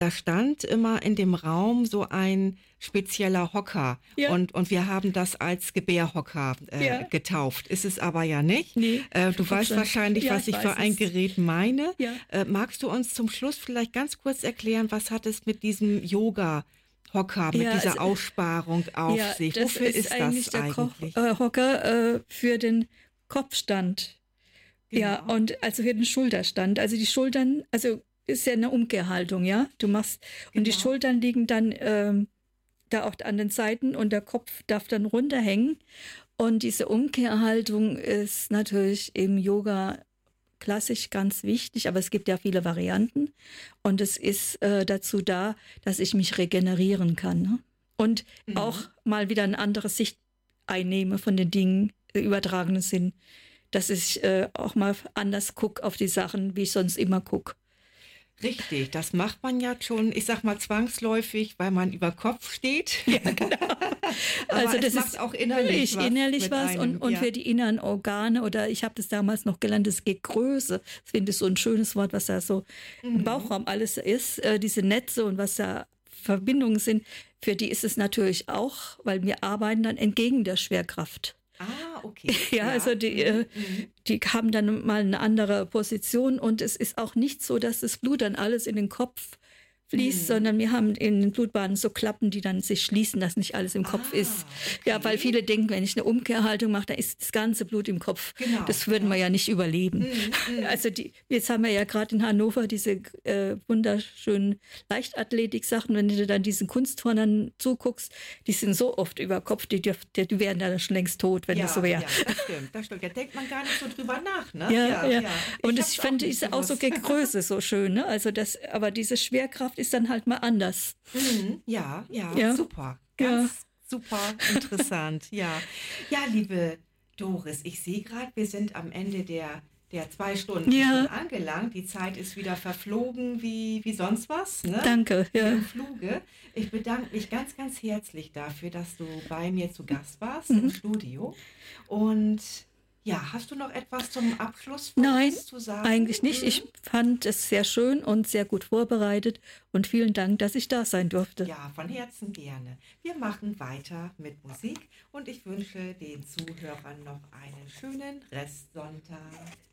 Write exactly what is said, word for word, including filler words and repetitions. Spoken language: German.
Da stand immer in dem Raum so ein spezieller Hocker Ja. und, und wir haben das als Gebärhocker äh, Ja. getauft. Ist es aber ja nicht. Nee, Äh, du weißt Kopfstand. wahrscheinlich, Ja, was ich ich für weiß ein es. Gerät meine. Ja. Äh, magst du uns zum Schluss vielleicht ganz kurz erklären, was hat es mit diesem Yoga-Hocker, mit Ja, dieser also- Aussparung auf Ja, sich? das Wofür ist, ist, eigentlich das der eigentlich? Koch, äh, Hocker äh, für den Kopfstand. Ja, Genau. und also für den Schulterstand. Also die Schultern, also ist ja eine Umkehrhaltung, ja. Du machst und die Genau. Schultern liegen dann ähm, da auch an den Seiten und der Kopf darf dann runterhängen. Und diese Umkehrhaltung ist natürlich im Yoga klassisch ganz wichtig, aber es gibt ja viele Varianten. Und es ist äh, dazu da, dass ich mich regenerieren kann. Ne? Und Mhm. auch mal wieder eine andere Sicht einnehme von den Dingen, im übertragenen Sinn. Dass ich äh, auch mal anders gucke auf die Sachen, wie ich sonst immer gucke. Richtig, das macht man ja schon, ich sag mal zwangsläufig, weil man über Kopf steht. Ja, genau. Aber Also es das macht ist auch innerlich was. innerlich mit was einem, und, und ja. für die inneren Organe oder ich habe das damals noch gelernt, das Gegröße. Das finde ich so ein schönes Wort, was da so Mhm. im Bauchraum alles ist, äh, diese Netze und was da Verbindungen sind. Für die ist es natürlich auch, weil wir arbeiten dann entgegen der Schwerkraft. Ah, okay. Ja, also die, äh, die haben dann mal eine andere Position und es ist auch nicht so, dass das Blut dann alles in den Kopf fließt, Mhm. sondern wir haben in den Blutbahnen so Klappen, die dann sich schließen, dass nicht alles im Kopf Ah, ist. okay. Ja, weil viele denken, wenn ich eine Umkehrhaltung mache, dann ist das ganze Blut im Kopf. Genau, Das würden wir ja. ja nicht überleben. Mhm, mhm. Also die, jetzt haben wir ja gerade in Hannover diese äh, wunderschönen Leichtathletik-Sachen, wenn du dann diesen Kunstturnern zuguckst, die sind so oft über Kopf, die, die, die wären dann schon längst tot, wenn ja, das so wäre. ja, das stimmt, das stimmt. Da denkt man gar nicht so drüber nach, ne? Ja, ja. Und hab's ich fand nicht diese auch so gewusst. Größe so schön, ne? Also das, aber diese Schwerkraft ist dann halt mal anders. Mhm, ja, ja, Ja. super. Ja. Ganz super interessant, ja. Ja, liebe Doris, ich sehe gerade, wir sind am Ende der, der zwei Stunden Ja. schon angelangt. Die Zeit ist wieder verflogen wie, wie sonst was. Ne? Danke, Wie ja. im Fluge. Ich bedanke mich ganz, ganz herzlich dafür, dass du bei mir zu Gast warst Mhm. im Studio. Und ja, hast du noch etwas zum Abschluss von Nein, uns zu sagen? eigentlich nicht. Mhm. Ich fand es sehr schön und sehr gut vorbereitet und vielen Dank, dass ich da sein durfte. Ja, von Herzen gerne. Wir machen weiter mit Musik und ich wünsche den Zuhörern noch einen schönen Restsonntag.